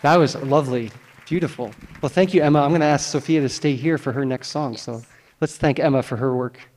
That was lovely. Beautiful. Well, thank you, Emma. I'm going to ask Sophia to stay here for her next song. So let's thank Emma for her work.